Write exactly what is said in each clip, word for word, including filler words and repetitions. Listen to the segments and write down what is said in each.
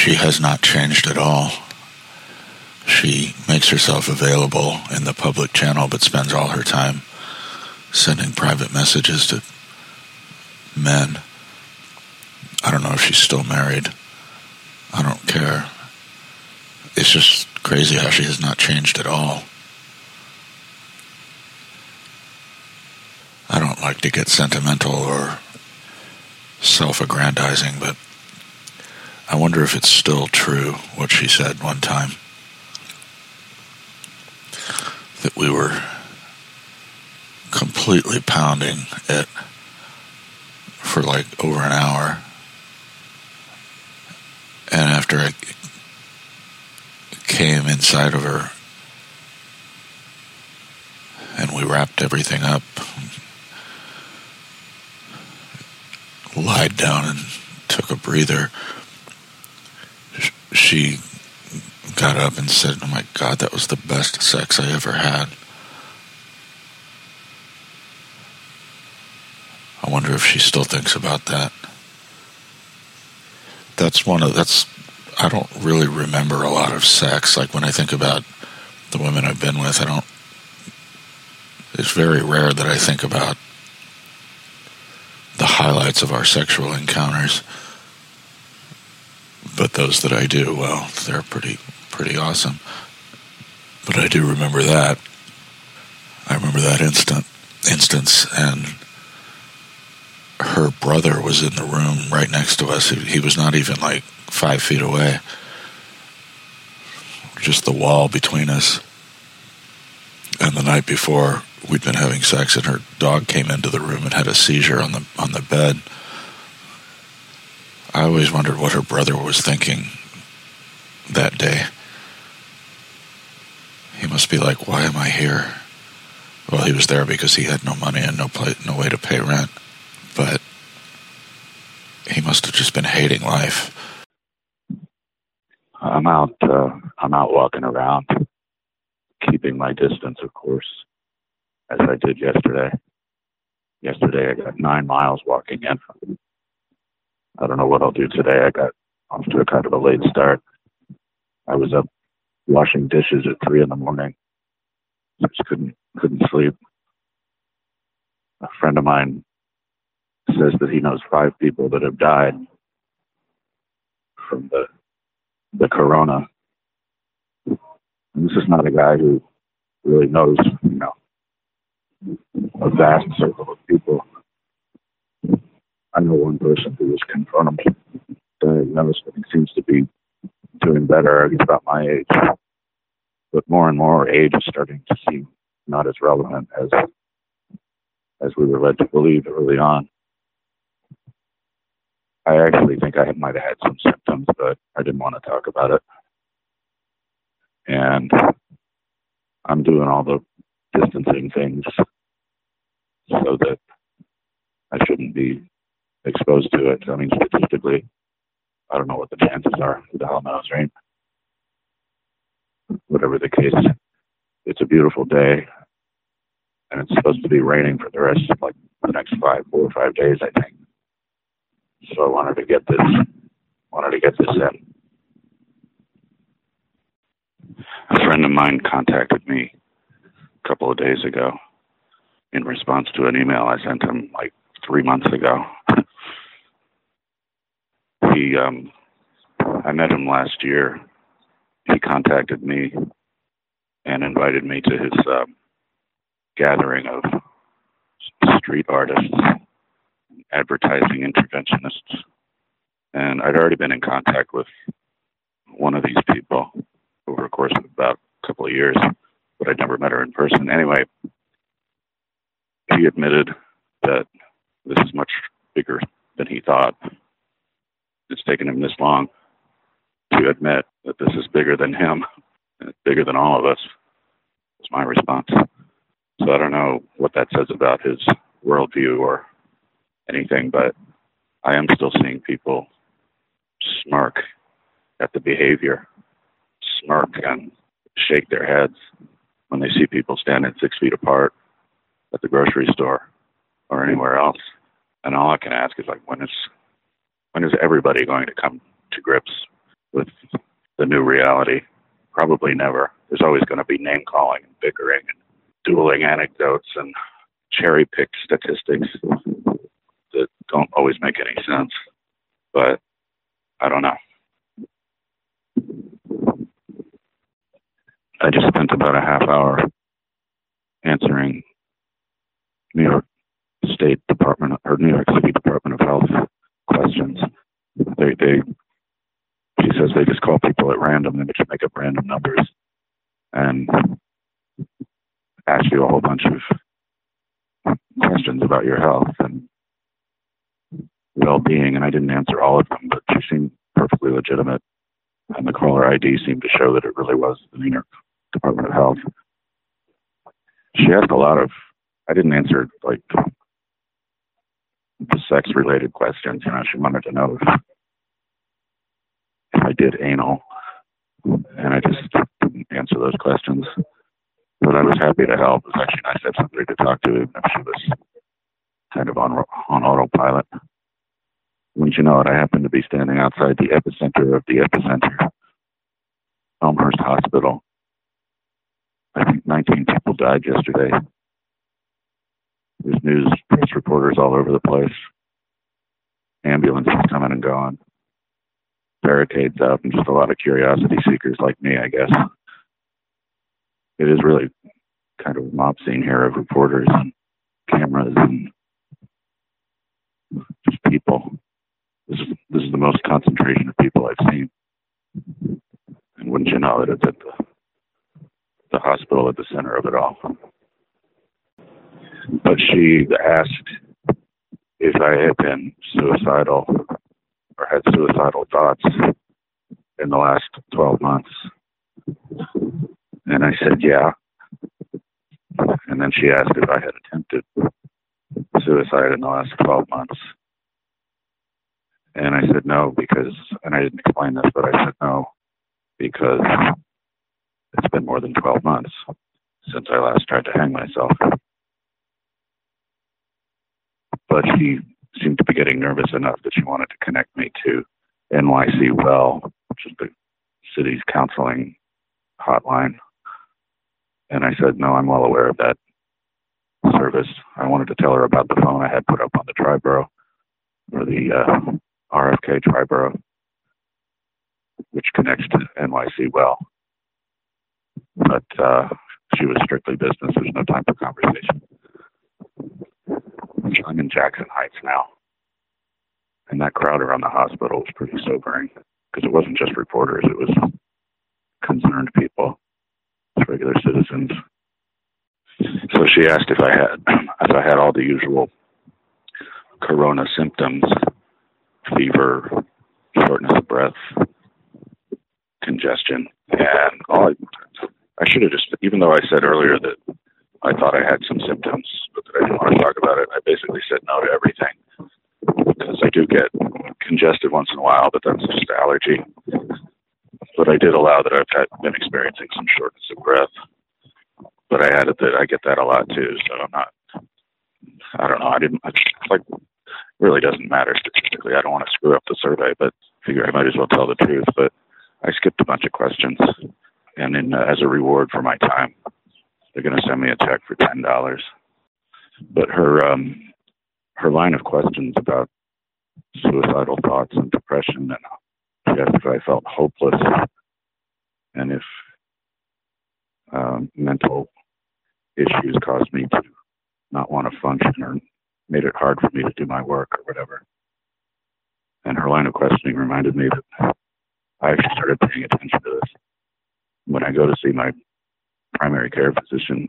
she has not changed at all. She makes herself available in the public channel, but spends all her time sending private messages to men. I don't know if she's still married. I don't care. It's just crazy how she has not changed at all. I don't like to get sentimental or self-aggrandizing, but I wonder if it's still true what she said one time, that we were completely pounding it for like over an hour, and after I came inside of her and we wrapped everything up, lied down and took a breather, she got up and said, "Oh my God, that was the best sex I ever had." I wonder if she still thinks about that. That's one of, that's, I don't really remember a lot of sex. Like when I think about the women I've been with, I don't, it's very rare that I think about the highlights of our sexual encounters. But those that I do, well, they're pretty, pretty awesome. But I do remember that. I remember that instant, instance, and her brother was in the room right next to us. He, he was not even like five feet away. Just the wall between us. And the night before, we'd been having sex, and her dog came into the room and had a seizure on the on the bed. I always wondered what her brother was thinking that day. He must be like, "Why am I here?" Well, he was there because he had no money and no play, no way to pay rent. But he must have just been hating life. I'm out. Uh, I'm out walking around, keeping my distance, of course, as I did yesterday. Yesterday, I got nine miles walking in. I don't know what I'll do today. I got off to a kind of a late start. I was up washing dishes at three in the morning. Just couldn't couldn't sleep. A friend of mine says that he knows five people that have died from the the corona. And this is not a guy who really knows, you know, a vast circle of people. I know one person who was confirmed diagnosed, and he seems to be doing better. He's about my age. But more and more, age is starting to seem not as relevant as as we were led to believe early on. I actually think I might have had some symptoms, but I didn't want to talk about it. And I'm doing all the distancing things so that I shouldn't be exposed to it. I mean, statistically, I don't know what the chances are. Who the hell knows, right? Whatever the case, it's a beautiful day, and it's supposed to be raining for the rest of like the next five, four or five days, I think. So I wanted to get this, wanted to get this in. A friend of mine contacted me a couple of days ago in response to an email I sent him like three months ago. he, um, I met him last year. He contacted me and invited me to his uh, gathering of street artists, advertising interventionists. And I'd already been in contact with one of these people over a course of about a couple of years, but I'd never met her in person. Anyway, he admitted that this is much bigger than he thought. It's taken him this long to admit that this is bigger than him, and it's bigger than all of us, was my response. So I don't know what that says about his worldview or anything, but I am still seeing people smirk at the behavior, smirk and shake their heads when they see people standing six feet apart at the grocery store or anywhere else. And all I can ask is, like, when is when is everybody going to come to grips with the new reality. Probably never. There's always going to be name calling and bickering and dueling anecdotes and cherry picked statistics that don't always make any sense. But I don't know. I just spent about a half hour answering New York State Department or New York City Department of Health questions. They, they, she says they just call people at random. They just make up random numbers and ask you a whole bunch of questions about your health and well-being. And I didn't answer all of them, but she seemed perfectly legitimate. And the caller I D seemed to show that it really was the New York Department of Health. She asked a lot of, I didn't answer like the sex-related questions. You know, she wanted to know if, if I did anal, and I just didn't answer those questions. But I was happy to help. It was actually nice to have somebody to talk to, even if she was kind of on on autopilot. Wouldn't you know it, I happened to be standing outside the epicenter of the epicenter, Elmhurst Hospital. I think nineteen people died yesterday. There's news, press reporters all over the place. Ambulances coming and going. Barricades up, and just a lot of curiosity seekers like me, I guess. It is really kind of a mob scene here of reporters and cameras and just people. This is, this is the most concentration of people I've seen. And wouldn't you know it, it's at the, the hospital at the center of it all. But she asked if I had been suicidal or had suicidal thoughts in the last twelve months. And I said, yeah. And then she asked if I had attempted suicide in the last twelve months. And I said no, because, and I didn't explain this, but I said no, because it's been more than twelve months since I last tried to hang myself. But she seemed to be getting nervous enough that she wanted to connect me to N Y C Well, which is the city's counseling hotline. And I said, no, I'm well aware of that service. I wanted to tell her about the phone I had put up on the Triborough, or the uh, R F K Triborough, which connects to N Y C Well. But uh, she was strictly business. There's no time for conversation. I'm in Jackson Heights now. And that crowd around the hospital was pretty sobering, because it wasn't just reporters. It was concerned people, regular citizens. So she asked if I had, if I had all the usual corona symptoms: fever, shortness of breath, congestion, and all. I, I should have just, even though I said earlier that I thought I had some symptoms, but that I didn't want to talk about it, I basically said no to everything, because I do get congested once in a while, but that's just allergy. But I did allow that I've had, been experiencing some shortness of breath. But I added that I get that a lot too, so I'm not, I don't know, I didn't, it's like, really doesn't matter statistically. I don't want to screw up the survey, but I figure I might as well tell the truth. But I skipped a bunch of questions, and then uh, as a reward for my time, they're going to send me a check for ten dollars. But her, um, her line of questions about suicidal thoughts and depression, and she asked if I felt hopeless and if um, mental issues caused me to not want to function or made it hard for me to do my work or whatever. And her line of questioning reminded me that I actually started paying attention to this. When I go to see my primary care physician,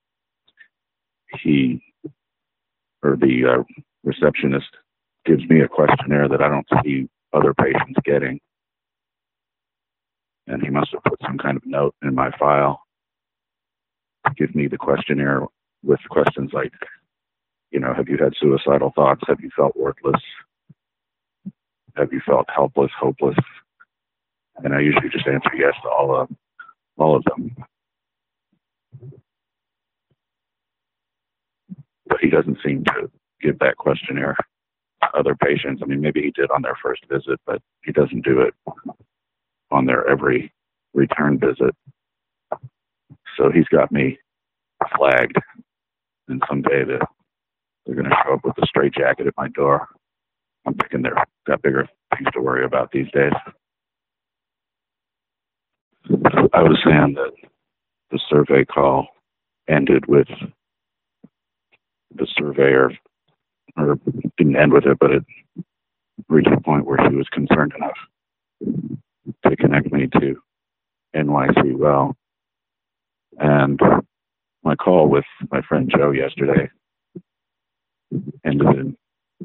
he, or the uh, receptionist, gives me a questionnaire that I don't see other patients getting. And he must have put some kind of note in my file to give me the questionnaire with questions like, you know, have you had suicidal thoughts? Have you felt worthless? Have you felt helpless, hopeless? And I usually just answer yes to all of, all of them. But he doesn't seem to give that questionnaire to other patients. I mean, maybe he did on their first visit, but he doesn't do it on their every return visit. So he's got me flagged, and someday the, they're going to show up with a straitjacket at my door. I'm thinking they've got bigger things to worry about these days. I was saying that the survey call ended with the surveyor, or didn't end with it, but it reached a point where she was concerned enough to connect me to N Y C Well. And my call with my friend Joe yesterday ended in,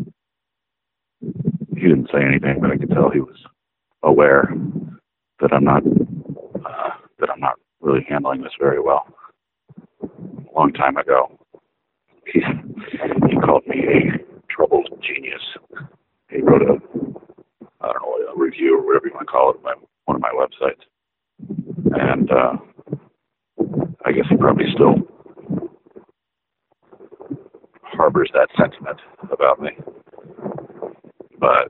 he didn't say anything, but I could tell he was aware that I'm not, uh, that I'm not really handling this very well. A long time ago, he, he called me a troubled genius. He wrote a, I don't know, a review or whatever you want to call it, on my, one of my websites. And uh, I guess he probably still harbors that sentiment about me. But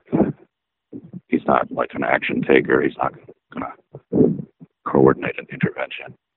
he's not like an action taker. He's not going to coordinate an intervention.